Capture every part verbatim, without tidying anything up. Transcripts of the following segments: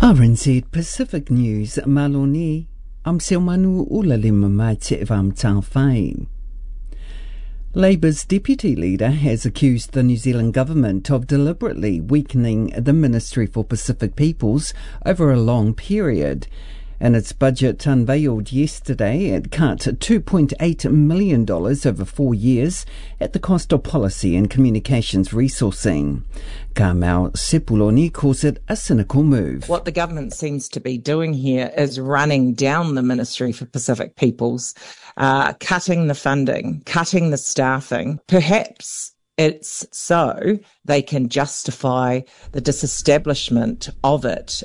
R N Z Pacific News, Maloni, am Seumanu Ulalima mai te vam tawhai. Labour's deputy leader has accused the New Zealand government of deliberately weakening the Ministry for Pacific Peoples over a long period. In its budget unveiled yesterday, it cut two point eight million dollars over four years at the cost of policy and communications resourcing. Kamau Sepuloni calls it a cynical move. What the government seems to be doing here is running down the Ministry for Pacific Peoples, uh, cutting the funding, cutting the staffing. Perhaps it's so they can justify the disestablishment of it.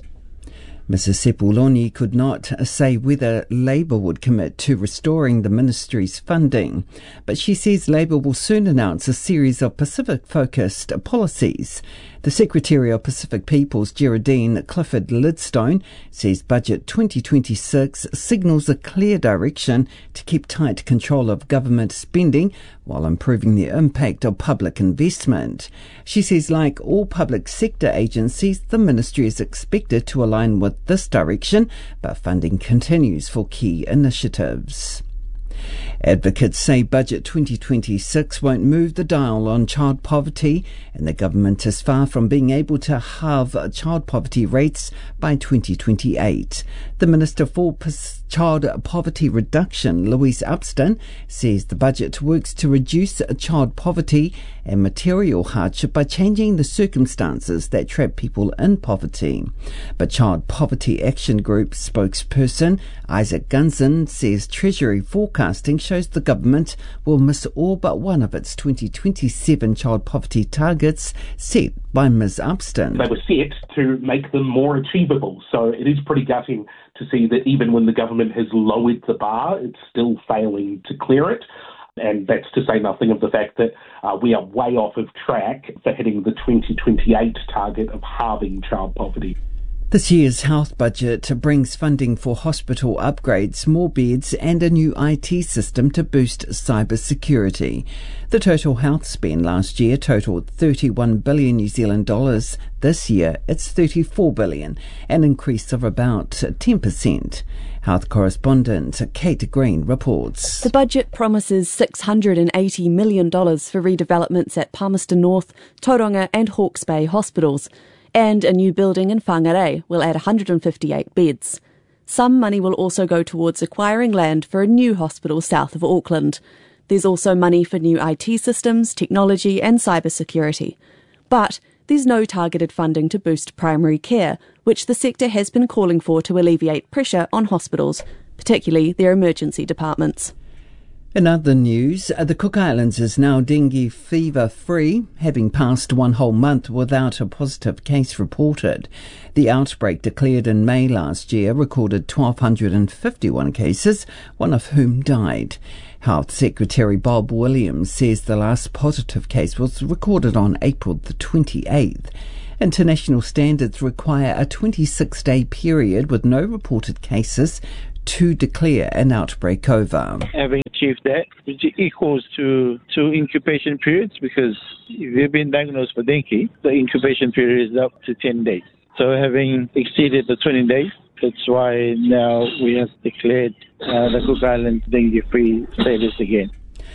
Missus Sepuloni could not say whether Labour would commit to restoring the ministry's funding, but she says Labour will soon announce a series of Pacific-focused policies. The Secretary of Pacific Peoples, Geraldine Clifford Lidstone, says Budget twenty twenty-six signals a clear direction to keep tight control of government spending while improving the impact of public investment. She says, like all public sector agencies, the ministry is expected to align with this direction, but funding continues for key initiatives. Advocates say Budget twenty twenty-six won't move the dial on child poverty, and the government is far from being able to halve child poverty rates by twenty twenty-eight. The Minister for Child Poverty Reduction, Louise Upston, says the budget works to reduce child poverty and material hardship by changing the circumstances that trap people in poverty. But Child Poverty Action Group spokesperson Isaac Gunson says Treasury forecasting shows the government will miss all but one of its twenty twenty-seven child poverty targets set by Miz Upston. They were set to make them more achievable, so it is pretty gutting to see that even when the government has lowered the bar, it's still failing to clear it. And that's to say nothing of the fact that uh, we are way off of track for hitting the twenty twenty-eight target of halving child poverty. This year's health budget brings funding for hospital upgrades, more beds and a new I T system to boost cyber security. The total health spend last year totaled thirty-one billion New Zealand dollars. This year it's thirty-four billion, an increase of about ten percent. Health correspondent Kate Green reports. The budget promises six hundred eighty million dollars for redevelopments at Palmerston North, Tauranga and Hawke's Bay hospitals. And a new building in Whangarei will add one hundred fifty-eight beds. Some money will also go towards acquiring land for a new hospital south of Auckland. There's also money for new I T systems, technology and cybersecurity. But there's no targeted funding to boost primary care, which the sector has been calling for to alleviate pressure on hospitals, particularly their emergency departments. In other news, the Cook Islands is now dengue fever free, having passed one whole month without a positive case reported. The outbreak declared in May last year recorded one thousand two hundred fifty-one cases, one of whom died. Health Secretary Bob Williams says the last positive case was recorded on April the twenty-eighth. International standards require a twenty-six day period with no reported cases to declare an outbreak over. Having achieved that, which equals to two incubation periods, because if you've been diagnosed for dengue, the incubation period is up to ten days. So having exceeded the twenty days, that's why now we have declared uh, the Cook Islands dengue-free status again.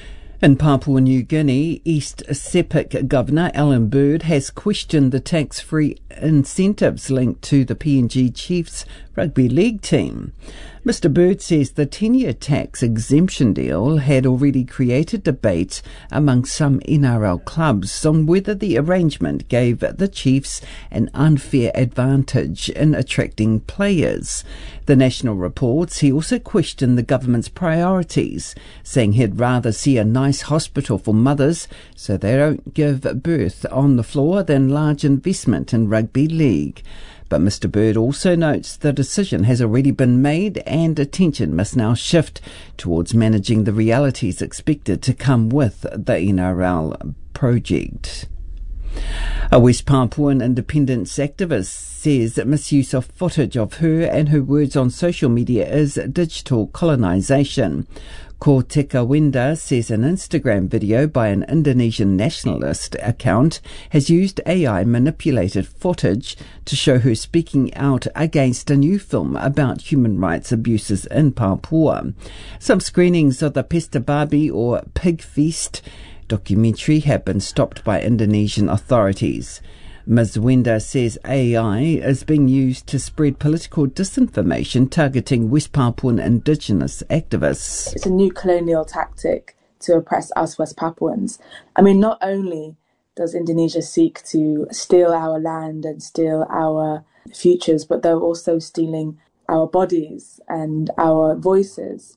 In Papua New Guinea, East Sepik Governor Alan Bird has questioned the tax-free incentives linked to the P N G Chiefs rugby league team. Mister Bird says the ten-year tax exemption deal had already created debate among some N R L clubs on whether the arrangement gave the Chiefs an unfair advantage in attracting players. The National reports he also questioned the government's priorities, saying he'd rather see a nice hospital for mothers so they don't give birth on the floor than large investment in rugby league. But Mister Bird also notes the decision has already been made and attention must now shift towards managing the realities expected to come with the N R L project. A West Papuan independence activist says that misuse of footage of her and her words on social media is digital colonisation. Ko Tika Wenda says an Instagram video by an Indonesian nationalist account has used A I-manipulated footage to show her speaking out against a new film about human rights abuses in Papua. Some screenings of the Pesta Babi or Pig Feast documentary have been stopped by Indonesian authorities. Miz Wenda says A I is being used to spread political disinformation targeting West Papuan Indigenous activists. It's a new colonial tactic to oppress us West Papuans. I mean, not only does Indonesia seek to steal our land and steal our futures, but they're also stealing our bodies and our voices.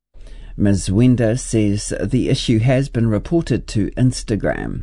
Miz Wenda says the issue has been reported to Instagram.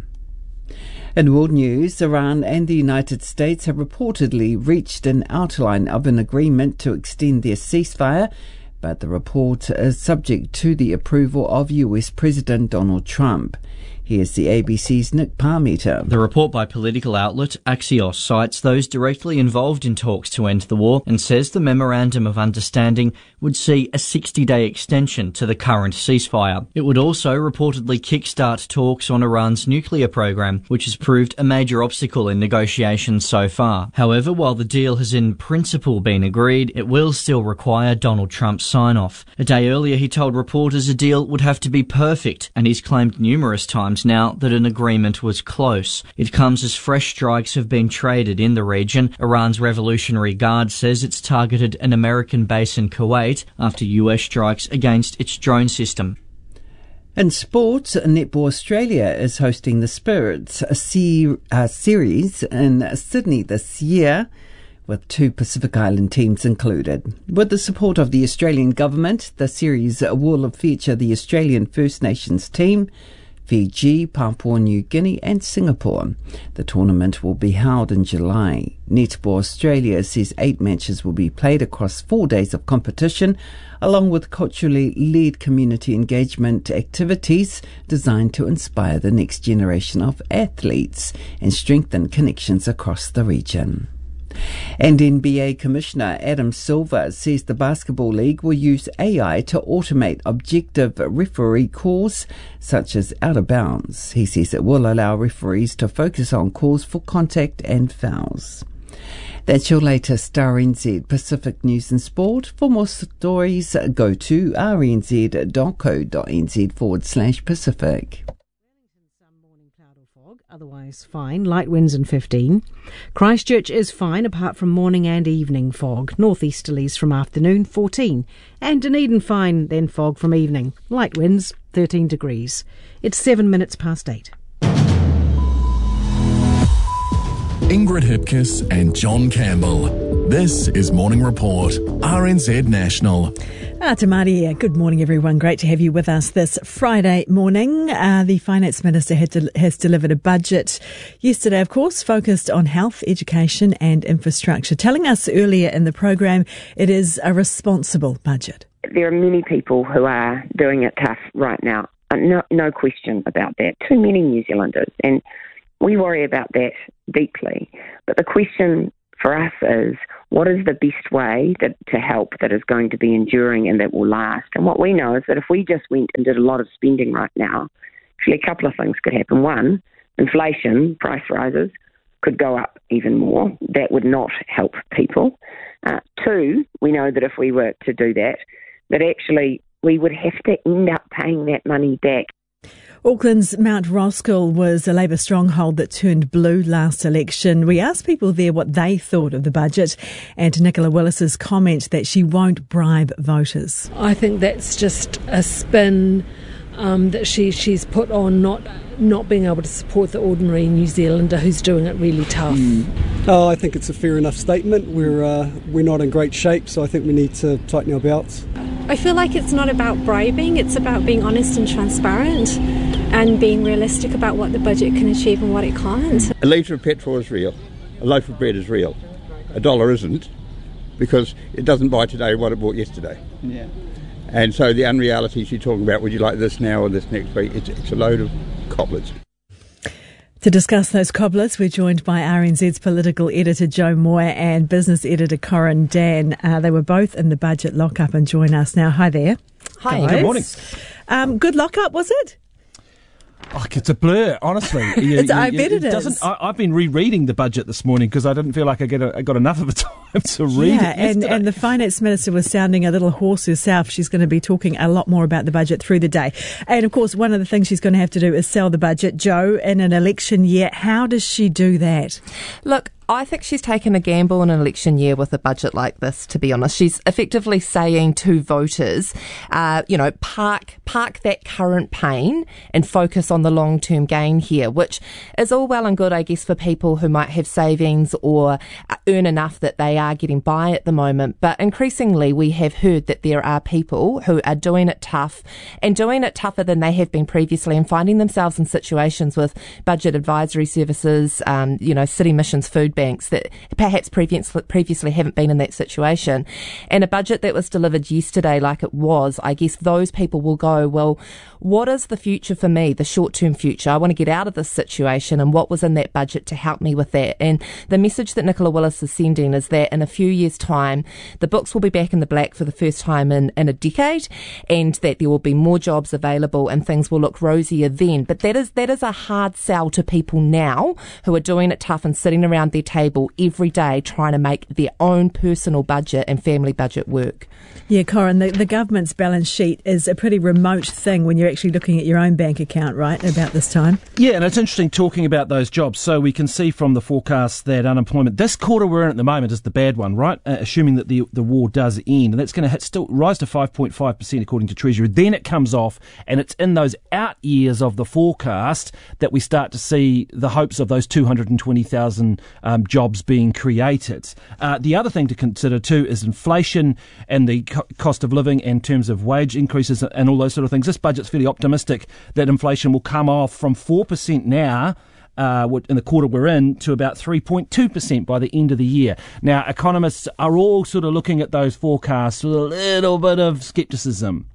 In world news, Iran and the United States have reportedly reached an outline of an agreement to extend their ceasefire, but the report is subject to the approval of U S President Donald Trump. Here's the A B C's Nick Parmeter. The report by political outlet Axios cites those directly involved in talks to end the war and says the Memorandum of Understanding would see a sixty-day extension to the current ceasefire. It would also reportedly kickstart talks on Iran's nuclear program, which has proved a major obstacle in negotiations so far. However, while the deal has in principle been agreed, it will still require Donald Trump's sign-off. A day earlier, he told reporters a deal would have to be perfect, and he's claimed numerous times now that an agreement was close. It comes as fresh strikes have been traded in the region. Iran's Revolutionary Guard says it's targeted an American base in Kuwait after U S strikes against its drone system. In sports, Netball Australia is hosting the Spirits a se- a series in Sydney this year, with two Pacific Island teams included. With the support of the Australian government, the series will feature the Australian First Nations team, Fiji, Papua New Guinea and Singapore. The tournament will be held in July. Netball Australia says eight matches will be played across four days of competition, along with culturally led community engagement activities designed to inspire the next generation of athletes and strengthen connections across the region. And N B A Commissioner Adam Silver says the Basketball League will use A I to automate objective referee calls, such as out of bounds. He says it will allow referees to focus on calls for contact and fouls. That's your latest R N Z Pacific News and Sport. For more stories, go to rnz.co.nz forward slash Pacific. Otherwise fine, light winds and fifteen. Christchurch is fine apart from morning and evening fog. Northeasterlies from afternoon, fourteen. And Dunedin fine, then fog from evening. Light winds, thirteen degrees. It's seven minutes past eight. Ingrid Hipkiss and John Campbell. This is Morning Report, R N Z National. Ah, Tamari here. Good morning, everyone. Great to have you with us this Friday morning. Uh, the Finance Minister had de- has delivered a budget yesterday, of course, focused on health, education and infrastructure, telling us earlier in the program it is a responsible budget. There are many people who are doing it tough right now. No, no question about that. Too many New Zealanders. And we worry about that deeply. But the question for us is, what is the best way that, to help that is going to be enduring and that will last? And what we know is that if we just went and did a lot of spending right now, actually a couple of things could happen. One, inflation, price rises, could go up even more. That would not help people. Uh, two, we know that if we were to do that, that actually we would have to end up paying that money back. Auckland's Mount Roskill was a Labour stronghold that turned blue last election. We asked people there what they thought of the budget and to Nicola Willis's comment that she won't bribe voters. I think that's just a spin um, that she she's put on not not being able to support the ordinary New Zealander who's doing it really tough. Mm. Oh, I think it's a fair enough statement. We're uh, we're not in great shape, so I think we need to tighten our belts. I feel like it's not about bribing, it's about being honest and transparent and being realistic about what the budget can achieve and what it can't. A litre of petrol is real, a loaf of bread is real, a dollar isn't, because it doesn't buy today what it bought yesterday. Yeah. And so the unrealities you're talking about, would you like this now or this next week, it's, it's a load of cobblers. To discuss those cobblers, we're joined by R N Z's political editor Joe Moore and business editor Corin Dan. Uh, they were both in the budget lockup and join us now. Hi there. Hi. Guys. Good morning. Um, good lockup, was it? Oh, it's a blur, honestly. You, it's, you, I bet it, it doesn't, is. I, I've been rereading the budget this morning because I didn't feel like I, get a, I got enough of the time to read yeah, it and, yesterday. and the finance minister was sounding a little hoarse herself. She's going to be talking a lot more about the budget through the day. And, of course, one of the things she's going to have to do is sell the budget. Joe, in an election year, how does she do that? Look, I think she's taken a gamble in an election year with a budget like this, to be honest. She's effectively saying to voters, uh, you know, park park that current pain and focus on the long-term gain here, which is all well and good, I guess, for people who might have savings or earn enough that they are getting by at the moment. But increasingly, we have heard that there are people who are doing it tough and doing it tougher than they have been previously and finding themselves in situations with budget advisory services, um, you know, city missions, food banks that perhaps previously, previously haven't been in that situation. And a budget that was delivered yesterday like it was, I guess those people will go, well, what is the future for me, the short-term future? I want to get out of this situation, and what was in that budget to help me with that? And the message that Nicola Willis is sending is that in a few years' time, the books will be back in the black for the first time in, in a decade, and that there will be more jobs available and things will look rosier then. But that is that is a hard sell to people now who are doing it tough and sitting around their table every day trying to make their own personal budget and family budget work. Yeah, Corin, the, the government's balance sheet is a pretty remote thing when you're actually looking at your own bank account, right, about this time? Yeah, and it's interesting talking about those jobs. So we can see from the forecast that unemployment, this quarter we're in at the moment is the bad one, right? Uh, assuming that the the war does end, and that's going to hit still rise to five point five percent according to Treasury. Then it comes off, and it's in those out years of the forecast that we start to see the hopes of those two hundred twenty thousand um, jobs being created. Uh, the other thing to consider too is inflation and the co- cost of living in terms of wage increases and all those sort of things. This budget's fairly optimistic that inflation will come off from four percent now Uh, in the quarter we're in to about three point two percent by the end of the year. Now, economists are all sort of looking at those forecasts with a little bit of scepticism.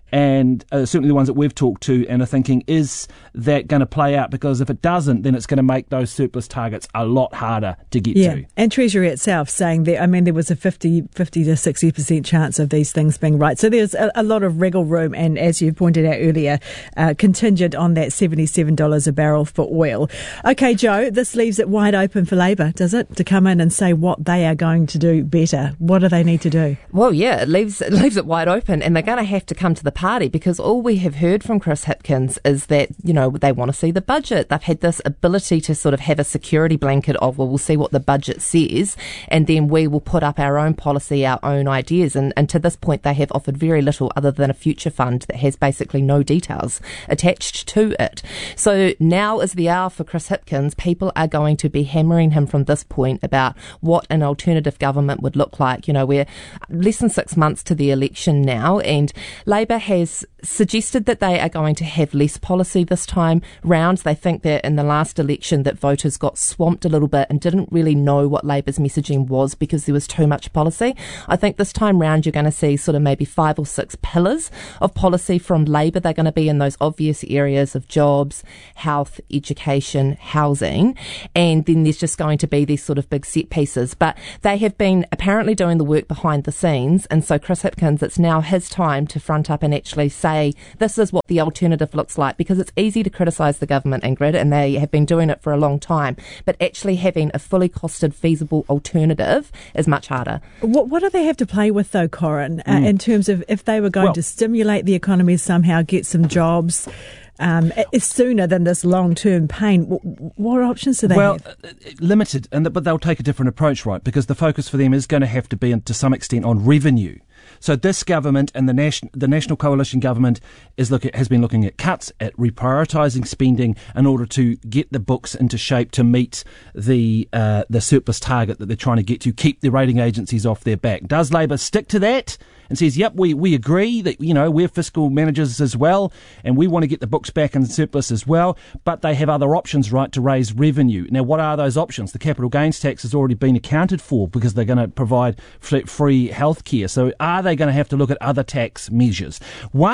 And uh, certainly the ones that we've talked to and are thinking, is that going to play out? Because if it doesn't, then it's going to make those surplus targets a lot harder to get yeah. to. And Treasury itself saying that, I mean, there was a fifty, fifty to sixty percent chance of these things being right. So there's a, a lot of wriggle room, and as you pointed out earlier, uh, contingent on that seventy-seven dollars a barrel for oil. Okay, Joe, this leaves it wide open for Labor, does it, to come in and say what they are going to do better? What do they need to do? Well, yeah, it leaves, it leaves it wide open, and they're going to have to come to the party, because all we have heard from Chris Hipkins is that, you know, they want to see the budget. They've had this ability to sort of have a security blanket of, well, we'll see what the budget says, and then we will put up our own policy, our own ideas. And, and to this point, they have offered very little other than a future fund that has basically no details attached to it. So now is the hour for Chris Hipkins. People are going to be hammering him from this point about what an alternative government would look like. You know, we're less than six months to the election now, and Labor has suggested that they are going to have less policy this time round. They think that in the last election that voters got swamped a little bit and didn't really know what Labor's messaging was because there was too much policy. I think this time round you're going to see sort of maybe five or six pillars of policy from Labor. They're going to be in those obvious areas of jobs, health, education, housing, and then there's just going to be these sort of big set pieces. But they have been apparently doing the work behind the scenes, and so Chris Hipkins, it's now his time to front up and actually say this is what the alternative looks like, because it's easy to criticise the government, Ingrid, and they have been doing it for a long time, but actually having a fully costed, feasible alternative is much harder. What, what do they have to play with, though, Corin, uh, Mm. in terms of if they were going Well, to stimulate the economy somehow, get some jobs um, sooner than this long-term pain? What, what options do they well, have? uh, limited, and but they'll take a different approach, right? Because the focus for them is going to have to be, to some extent, on revenue. So this government and the national the national coalition government is look at, has been looking at cuts, at reprioritising spending in order to get the books into shape to meet the uh, the surplus target that they're trying to get to, keep the rating agencies off their back. Does Labor stick to that and says, yep, we, we agree that, you know, we're fiscal managers as well and we want to get the books back in surplus as well, but they have other options, right, to raise revenue. Now, what are those options? The capital gains tax has already been accounted for because they're going to provide free health care. So are they going to have to look at other tax measures? One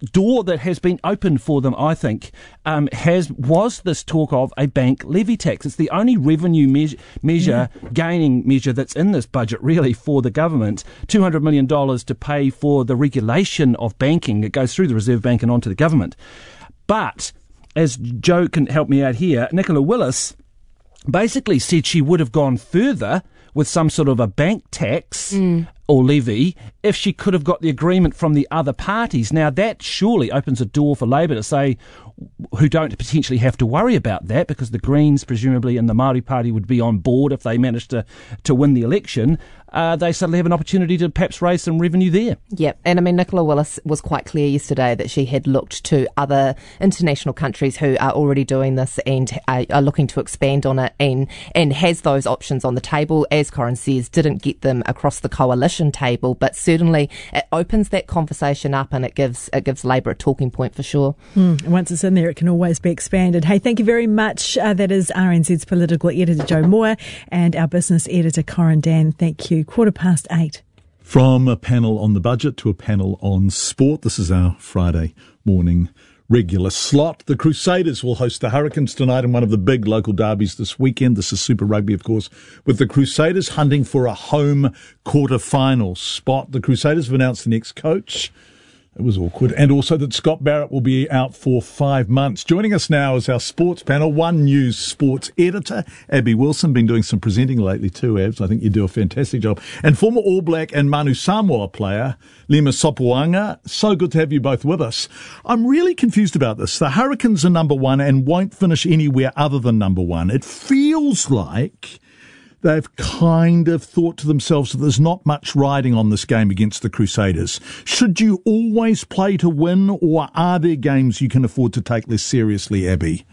door that has been opened for them, I think, um, has was this talk of a bank levy tax. It's the only revenue measure, measure yeah. gaining measure that's in this budget, really, for the government. two hundred million dollars to pay for the regulation of banking. It goes through the Reserve Bank and onto the government. But, as Joe can help me out here, Nicola Willis basically said she would have gone further with some sort of a bank tax mm. or levy if she could have got the agreement from the other parties. Now, that surely opens a door for Labour to say, who don't potentially have to worry about that, because the Greens, presumably, and the Māori Party would be on board if they managed to, to win the election. Uh, they suddenly have an opportunity to perhaps raise some revenue there. Yep, and I mean, Nicola Willis was quite clear yesterday that she had looked to other international countries who are already doing this and uh, are looking to expand on it, and, and has those options on the table. As Corin says, didn't get them across the coalition table, but certainly it opens that conversation up, and it gives it gives Labour a talking point for sure. Mm, once it's in there, it can always be expanded. Hey, thank you very much. Uh, that is R N Z's political editor Joe Moore and our business editor Corin Dan. Thank you. Quarter past eight. From a panel on the budget to a panel on sport, this is our Friday morning regular slot. The Crusaders will host the Hurricanes tonight in one of the big local derbies this weekend. This is Super Rugby, of course, with the Crusaders hunting for a home quarter-final spot. The Crusaders have announced the next coach. It was awkward. And also that Scott Barrett will be out for five months. Joining us now is our sports panel, One News sports editor, Abby Wilson. Been doing some presenting lately too, Abs. I think you do a fantastic job. And former All Black and Manu Samoa player, Lima Sopoaga. So good to have you both with us. I'm really confused about this. The Hurricanes are number one and won't finish anywhere other than number one. It feels like they've kind of thought to themselves that there's not much riding on this game against the Crusaders. Should you always play to win, or are there games you can afford to take less seriously, Abby?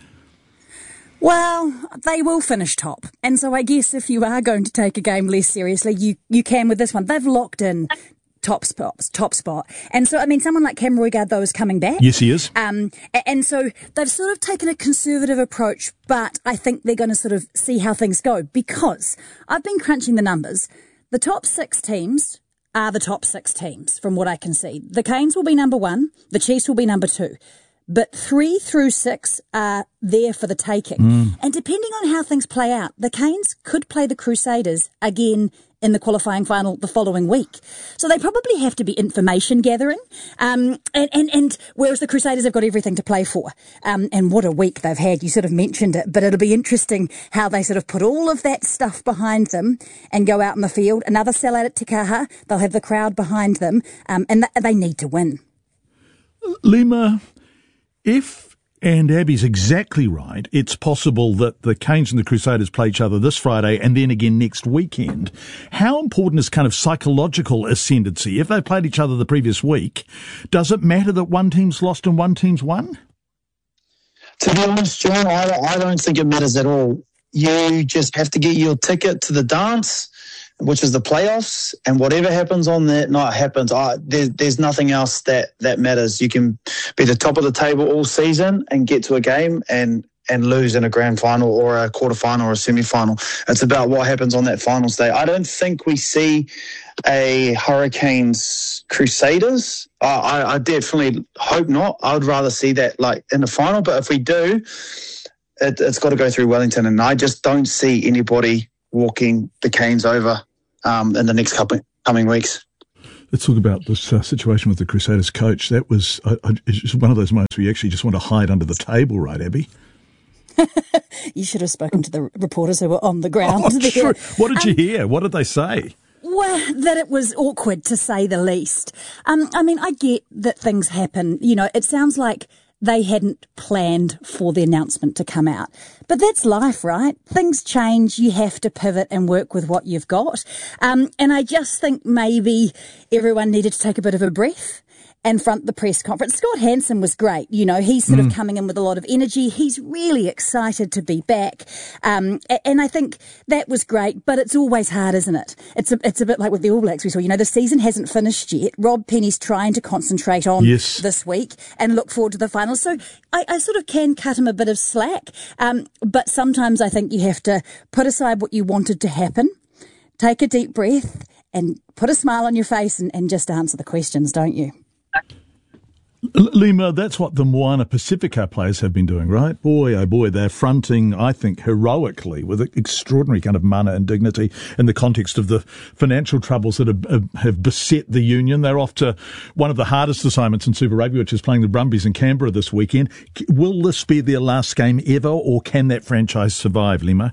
Well, they will finish top. And so I guess if you are going to take a game less seriously, you, you can with this one. They've locked in top spots, top spot. And so, I mean, someone like Cam Roigard, though, is coming back. Yes, he is. Um, and so they've sort of taken a conservative approach, but I think they're going to sort of see how things go, because I've been crunching the numbers. The top six teams are the top six teams, from what I can see. The Canes will be number one. The Chiefs will be number two. But three through six are there for the taking. Mm. And depending on how things play out, the Canes could play the Crusaders again in the qualifying final the following week. So they probably have to be information gathering. Um, and, and, and whereas the Crusaders have got everything to play for. Um, and what a week they've had. You sort of mentioned it, but it'll be interesting how they sort of put all of that stuff behind them and go out in the field. Another sellout at Te Kaha. They'll have the crowd behind them. Um, and th- they need to win. Lima, if, and Abby's exactly right, it's possible that the Canes and the Crusaders play each other this Friday and then again next weekend. How important is kind of psychological ascendancy? If they played each other the previous week, does it matter that one team's lost and one team's won? To be honest, John, I, I don't think it matters at all. You just have to get your ticket to the dance, which is the playoffs, and whatever happens on that night happens. I, there, there's nothing else that, that matters. You can be the top of the table all season and get to a game and, and lose in a grand final or a quarter final or a semi-final. It's about what happens on that finals day. I don't think we see a Hurricanes Crusaders. I, I, I definitely hope not. I would rather see that like in the final, but if we do, it, it's got to go through Wellington, and I just don't see anybody walking the Canes over Um, in the next couple coming weeks. Let's talk about this uh, situation with the Crusaders coach. That was uh, it's one of those moments where you actually just want to hide under the table, right, Abby? You should have spoken to the reporters who were on the ground. Oh, there. true. What did you um, hear? What did they say? Well, that it was awkward, to say the least. Um, I mean, I get that things happen. You know, it sounds like they hadn't planned for the announcement to come out. But that's life, right? Things change. You have to pivot and work with what you've got. Um, and I just think maybe everyone needed to take a bit of a breath and front the press conference. Scott Hansen was great. You know, he's sort mm. of coming in with a lot of energy. He's really excited to be back. Um, and I think that was great, but it's always hard, isn't it? It's a, it's a bit like with the All Blacks we saw. You know, the season hasn't finished yet. Rob Penny's trying to concentrate on yes. this week and look forward to the finals. So I, I sort of can cut him a bit of slack. Um, but sometimes I think you have to put aside what you wanted to happen, take a deep breath and put a smile on your face and, and just answer the questions, don't you? Lima, that's what the Moana Pacifica players have been doing, right? Boy, oh boy, they're fronting, I think, heroically with extraordinary kind of mana and dignity in the context of the financial troubles that have, have beset the union. They're off to one of the hardest assignments in Super Rugby, which is playing the Brumbies in Canberra this weekend. Will this be their last game ever, or can that franchise survive, Lima?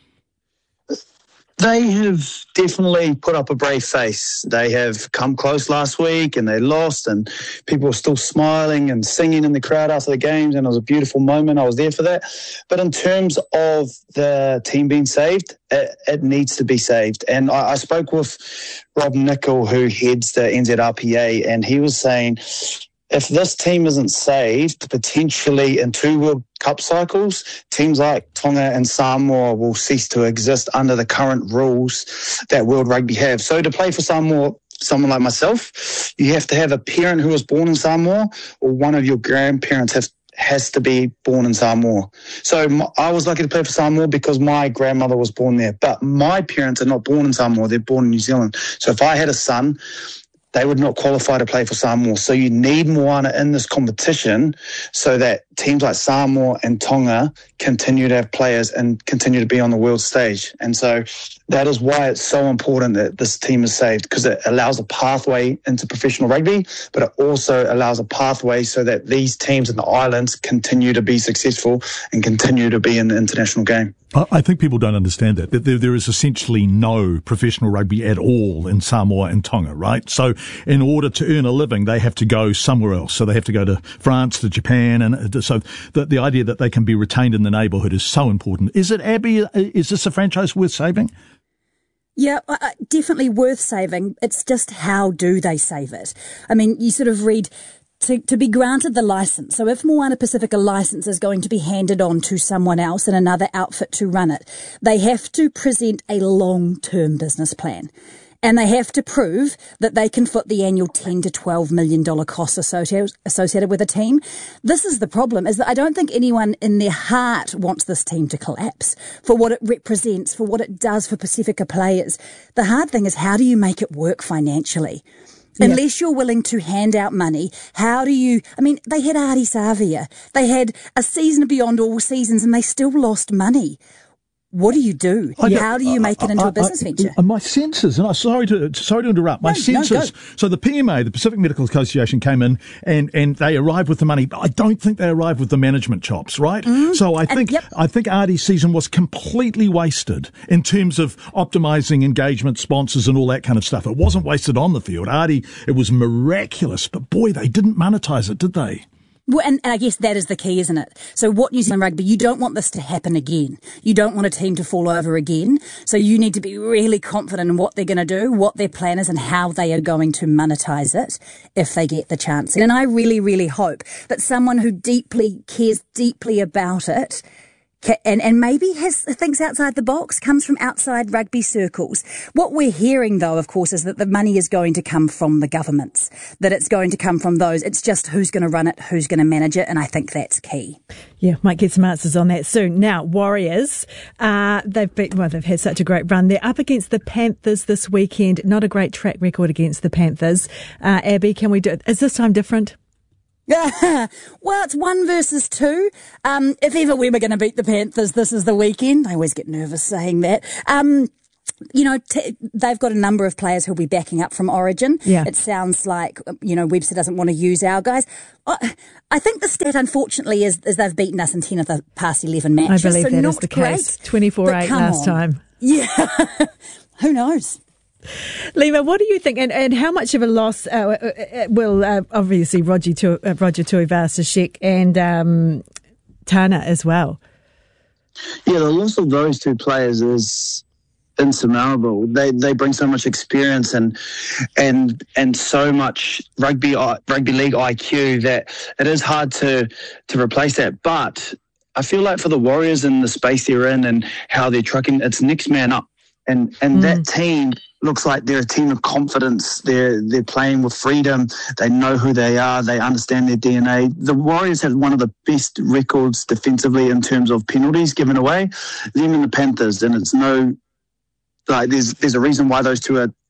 They have definitely put up a brave face. They have come close last week and they lost, and people were still smiling and singing in the crowd after the games, and it was a beautiful moment. I was there for that. But in terms of the team being saved, it, it needs to be saved. And I, I spoke with Rob Nicol, who heads the N Z R P A, and he was saying, if this team isn't saved, potentially in two World Cup cycles, teams like Tonga and Samoa will cease to exist under the current rules that World Rugby have. So to play for Samoa, someone like myself, you have to have a parent who was born in Samoa, or one of your grandparents have, has to be born in Samoa. So my, I was lucky to play for Samoa because my grandmother was born there. But my parents are not born in Samoa, they're born in New Zealand. So if I had a son, they would not qualify to play for Samoa. So you need Moana in this competition so that teams like Samoa and Tonga continue to have players and continue to be on the world stage. And so that is why it's so important that this team is saved, because it allows a pathway into professional rugby, but it also allows a pathway so that these teams in the islands continue to be successful and continue to be in the international game. I think people don't understand that, that there, there is essentially no professional rugby at all in Samoa and Tonga, right? So in order to earn a living, they have to go somewhere else. So they have to go to France, to Japan. And so the, the idea that they can be retained in the neighbourhood is so important. Is it, Abby, is this a franchise worth saving? Yeah, uh, definitely worth saving. It's just how do they save it? I mean, you sort of read... To, to be granted the licence. So if Moana Pacifica licence is going to be handed on to someone else and another outfit to run it, they have to present a long-term business plan. And they have to prove that they can foot the annual ten to twelve million dollars costs associated, associated with a team. This is the problem, is that I don't think anyone in their heart wants this team to collapse for what it represents, for what it does for Pacifica players. The hard thing is, how do you make it work financially? Unless you're willing to hand out money, how do you... I mean, they had Ardie Savea. They had a season beyond all seasons and they still lost money. What do you do? How do you make it into I, I, a business I, venture? I, my senses, and I'm sorry to sorry to interrupt, my no, senses. No, so the P M A, the Pacific Medical Association, came in and, and they arrived with the money. I don't think they arrived with the management chops, right? Mm, so I think and, yep. I think Ardie's season was completely wasted in terms of optimising engagement, sponsors, and all that kind of stuff. It wasn't wasted on the field. Ardie, it was miraculous, but boy, they didn't monetise it, did they? Well, and, and I guess that is the key, isn't it? So what New Zealand Rugby, you don't want this to happen again. You don't want a team to fall over again. So you need to be really confident in what they're going to do, what their plan is, and how they are going to monetize it if they get the chance. And I really, really hope that someone who deeply cares deeply about it And, and maybe has thinks outside the box, comes from outside rugby circles. What we're hearing, though, of course, is that the money is going to come from the governments, that it's going to come from those. It's just who's going to run it, who's going to manage it, and I think that's key. Yeah, might get some answers on that soon. Now, Warriors, uh, they've been, well, they've had such a great run. They're up against the Panthers this weekend. Not a great track record against the Panthers. Uh, Abby, can we do it? Is this time different? Well, it's one versus two. Um, if ever we were going to beat the Panthers, this is the weekend. I always get nervous saying that. Um, you know, t- they've got a number of players who'll be backing up from Origin. Yeah. It sounds like, you know, Webster doesn't want to use our guys. I, I think the stat, unfortunately, is, is they've beaten us in ten of the past eleven matches. I believe so that not is the great, case. twenty-four eight last on. time. Yeah. Who knows? Lima, what do you think? And, and how much of a loss uh, uh, will uh, obviously Roger tu- uh, Roger Tuivasa-Sheck and um, Tana as well? Yeah, the loss of those two players is insurmountable. They they bring so much experience and and and so much rugby rugby league I Q that it is hard to to replace that. But I feel like for the Warriors and the space they're in and how they're trucking, it's next man up. And and mm. that team looks like they're a team of confidence. They're they're playing with freedom. They know who they are. They understand their D N A. The Warriors have one of the best records defensively in terms of penalties given away. Them and the Panthers, and it's no like there's there's a reason why those two are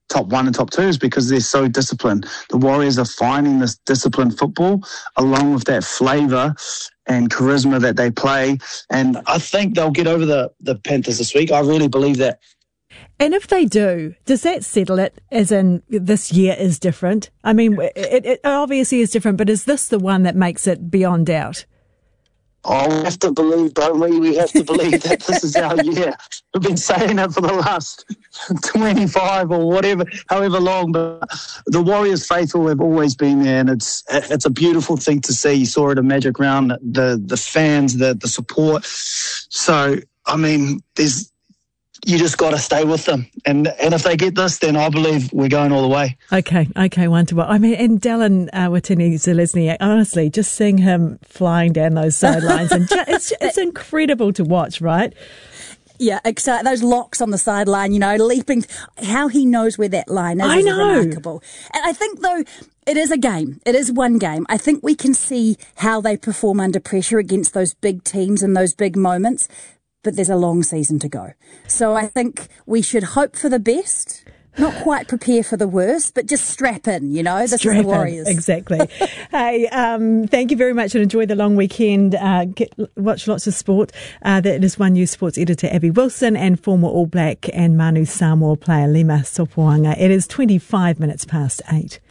top one and top two is because they're so disciplined. The Warriors are finding this disciplined football along with that flavour and charisma that they play. And I think they'll get over the, the Panthers this week. I really believe that. And if they do, does that settle it, as in this year is different? I mean, it, it obviously is different, but is this the one that makes it beyond doubt? Oh, we have to believe, don't we? We have to believe that this is our year. We've been saying it for the last twenty-five or whatever, however long, but the Warriors faithful have always been there, and it's it's a beautiful thing to see. You saw it at Magic Round, the the fans, the the support. So, I mean, there's you just got to stay with them. And and if they get this, then I believe we're going all the way. Okay, okay, wonderful. I mean, and Dallin uh, Watene-Zelezniak, honestly, just seeing him flying down those sidelines, and ju- it's, it's incredible to watch, right? Yeah, excited. Those locks on the sideline, you know, leaping. How he knows where that line is, I is know. remarkable. And I think, though, it is a game. It is one game. I think we can see how they perform under pressure against those big teams and those big moments. But there's a long season to go. So I think we should hope for the best, not quite prepare for the worst, but just strap in, you know, this Strap is the Warriors. In, exactly. Hey, um, thank you very much and enjoy the long weekend. Uh, get, watch lots of sport. Uh, that is One News Sports editor Abby Wilson and former All Black and Manu Samoa player Lima Sopoaga. It is twenty-five minutes past eight.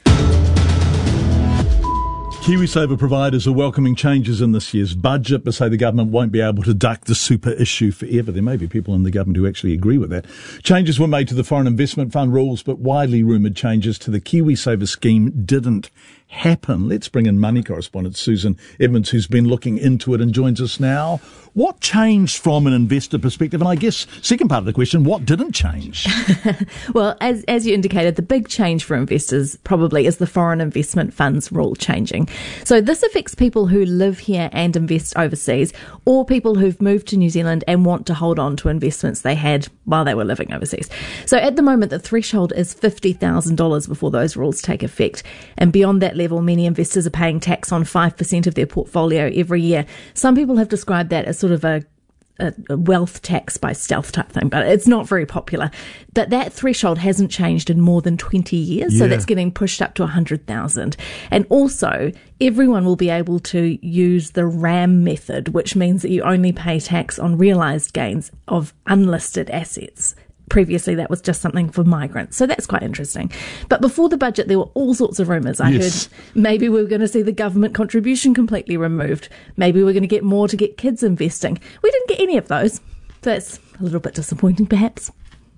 KiwiSaver providers are welcoming changes in this year's budget, but say the government won't be able to duck the super issue forever. There may be people in the government who actually agree with that. Changes were made to the Foreign Investment Fund rules, but widely rumoured changes to the KiwiSaver scheme didn't happen. Let's bring in money correspondent Susan Edmonds, who's been looking into it and joins us now. What changed from an investor perspective? And I guess, second part of the question, what didn't change? Well, as as you indicated, the big change for investors probably is the Foreign Investment Fund's rule changing. So this affects people who live here and invest overseas, or people who've moved to New Zealand and want to hold on to investments they had while they were living overseas. So at the moment, the threshold is fifty thousand dollars before those rules take effect. And beyond that level, many investors are paying tax on five percent of their portfolio every year. Some people have described that as sort of a, a, a wealth tax by stealth type thing, but it's not very popular. But that threshold hasn't changed in more than twenty years, yeah. So that's getting pushed up to one hundred thousand. And also, everyone will be able to use the RAM method, which means that you only pay tax on realised gains of unlisted assets. Previously, that was just something for migrants. So that's quite interesting. But before the budget, there were all sorts of rumours. I yes. heard maybe we were going to see the government contribution completely removed. Maybe we're going to get more to get kids investing. We didn't get any of those. So that's a little bit disappointing, perhaps.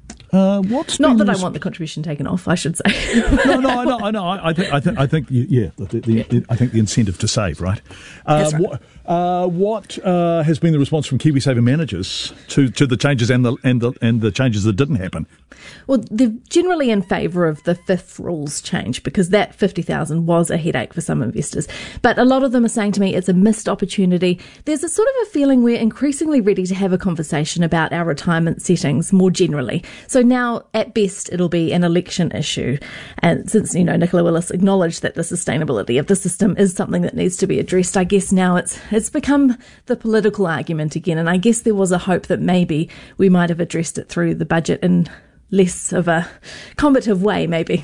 Uh, what's Not that resp- I want the contribution taken off, I should say. no, no, I know, I know. I think, I think, I think, yeah, the, the, yeah. the, I think the incentive to save, right? Uh, That's right. What, uh, what uh, has been the response from KiwiSaver managers to, to the changes and the and the and the changes that didn't happen? Well, they're generally in favour of the fifth rules change because that fifty thousand was a headache for some investors. But a lot of them are saying to me it's a missed opportunity. There's a sort of a feeling we're increasingly ready to have a conversation about our retirement settings more generally. So now, at best, it'll be an election issue. And since, you know, Nicola Willis acknowledged that the sustainability of the system is something that needs to be addressed, I guess now it's it's become the political argument again. And I guess there was a hope that maybe we might have addressed it through the budget in less of a combative way, maybe.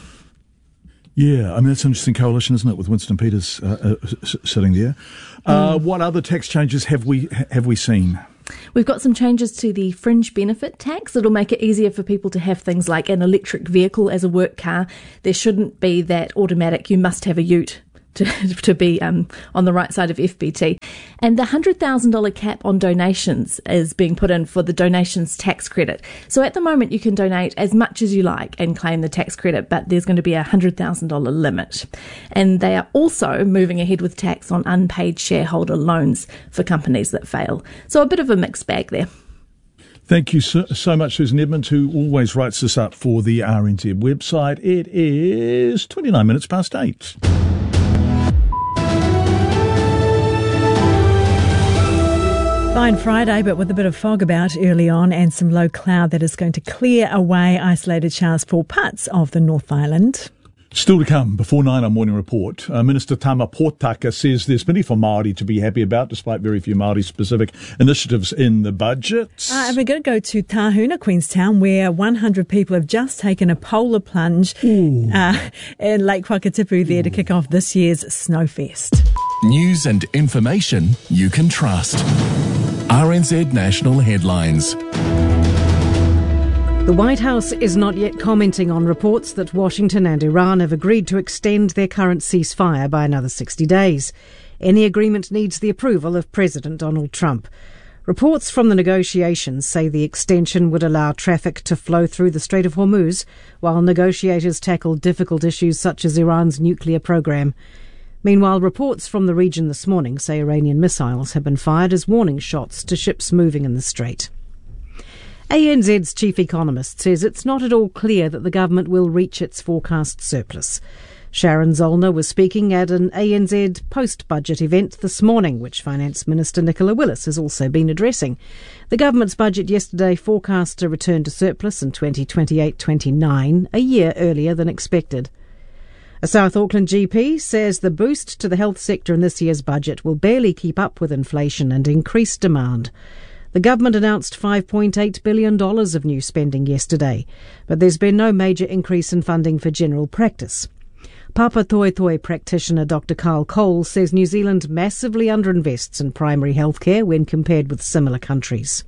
Yeah, I mean, that's an interesting coalition, isn't it, with Winston Peters uh, uh, s- sitting there. Uh, mm. What other tax changes have we have we seen? We've got some changes to the fringe benefit tax. It'll make it easier for people to have things like an electric vehicle as a work car. There shouldn't be that automatic, you must have a ute to, to be um, on the right side of F B T. And the one hundred thousand dollars cap on donations is being put in for the donations tax credit. So at the moment you can donate as much as you like and claim the tax credit, but there's going to be a one hundred thousand dollars limit. And they are also moving ahead with tax on unpaid shareholder loans for companies that fail. So a bit of a mixed bag there. Thank you so, so much, Susan Edmonds, who always writes this up for the R N Z website. It is twenty-nine minutes past eight. Fine Friday, but with a bit of fog about early on and some low cloud that is going to clear away isolated showers for parts of the North Island. Still to come before nine on Morning Report. Uh, Minister Tama Potaka says there's plenty for Māori to be happy about, despite very few Māori-specific initiatives in the budget. Uh, and we're going to go to Tahuna, Queenstown, where one hundred people have just taken a polar plunge uh, in Lake Whakatipu there Ooh. to kick off this year's Snowfest. News and information you can trust. R N Z National Headlines. The White House is not yet commenting on reports that Washington and Iran have agreed to extend their current ceasefire by another sixty days. Any agreement needs the approval of President Donald Trump. Reports from the negotiations say the extension would allow traffic to flow through the Strait of Hormuz, while negotiators tackle difficult issues such as Iran's nuclear program. Meanwhile, reports from the region this morning say Iranian missiles have been fired as warning shots to ships moving in the strait. A N Z's chief economist says it's not at all clear that the government will reach its forecast surplus. Sharon Zollner was speaking at an A N Z post-budget event this morning, which Finance Minister Nicola Willis has also been addressing. The government's budget yesterday forecast a return to surplus in twenty twenty-eight twenty-nine, a year earlier than expected. A South Auckland G P says the boost to the health sector in this year's budget will barely keep up with inflation and increased demand. The government announced five point eight billion dollars of new spending yesterday, but there's been no major increase in funding for general practice. Papatoetoe practitioner Doctor Carl Cole says New Zealand massively underinvests in primary healthcare when compared with similar countries.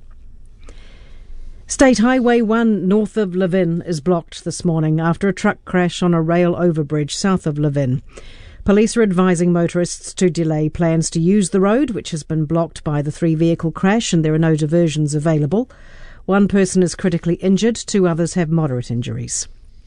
State Highway one north of Levin is blocked this morning after a truck crash on a rail overbridge south of Levin. Police are advising motorists to delay plans to use the road, which has been blocked by the three-vehicle crash, and there are no diversions available. One person is critically injured, two others have moderate injuries.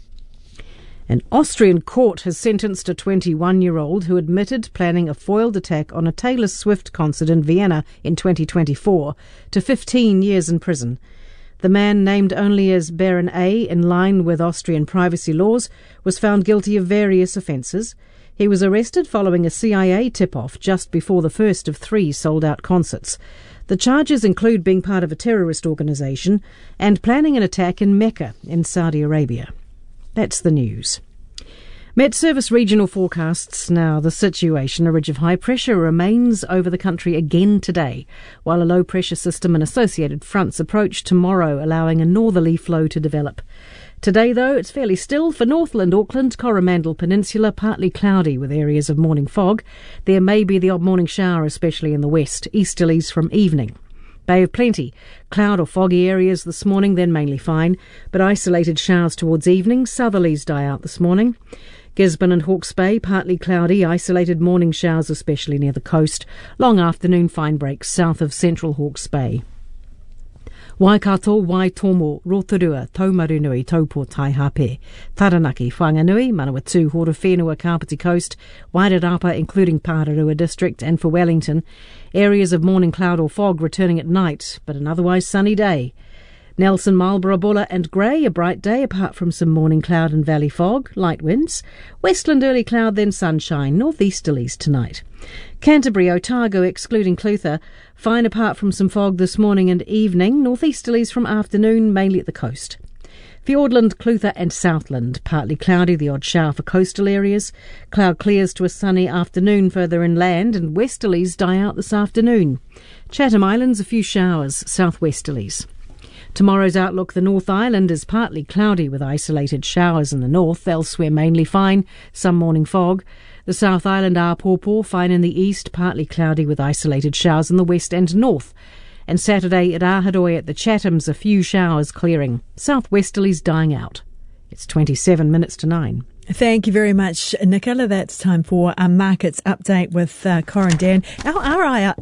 An Austrian court has sentenced a twenty-one-year-old who admitted planning a foiled attack on a Taylor Swift concert in Vienna in twenty twenty-four to fifteen years in prison. The man, named only as Baron A, in line with Austrian privacy laws, was found guilty of various offences. He was arrested following a C I A tip-off just before the first of three sold-out concerts. The charges include being part of a terrorist organisation and planning an attack in Mecca in Saudi Arabia. That's the news. Met Service regional forecasts now. The situation, a ridge of high pressure, remains over the country again today, while a low pressure system and associated fronts approach tomorrow, allowing a northerly flow to develop. Today, though, it's fairly still for Northland, Auckland, Coromandel Peninsula, partly cloudy with areas of morning fog. There may be the odd morning shower, especially in the west, easterlies from evening. Bay of Plenty, cloud or foggy areas this morning, then mainly fine, but isolated showers towards evening. Southerlies die out this morning. Gisborne and Hawke's Bay, partly cloudy, isolated morning showers, especially near the coast. Long afternoon fine breaks south of central Hawke's Bay. Waikato, Waitomo, Rotorua, Taumarunui, Taupo, Taihape, Taranaki, Whanganui, Manawatu, Horowhenua, Kapiti Coast, Wairarapa, including Pararua District, and for Wellington, areas of morning cloud or fog returning at night, but an otherwise sunny day. Nelson, Marlborough, Bulla and Grey, a bright day apart from some morning cloud and valley fog, light winds. Westland early cloud, then sunshine, northeasterlies tonight. Canterbury, Otago, excluding Clutha, fine apart from some fog this morning and evening, northeasterlies from afternoon, mainly at the coast. Fiordland, Clutha and Southland, partly cloudy, the odd shower for coastal areas. Cloud clears to a sunny afternoon further inland, and westerlies die out this afternoon. Chatham Islands, a few showers, southwesterlies. Tomorrow's outlook, the North Island is partly cloudy with isolated showers in the north, elsewhere mainly fine, some morning fog. The South Island, Apōpō, fine in the east, partly cloudy with isolated showers in the west and north. And Saturday at Ahadoi at the Chathams, a few showers clearing. Southwesterlies dying out. It's twenty-seven minutes to nine. Thank you very much, Nicola. That's time for our markets update with uh, Corin Dan. Our R I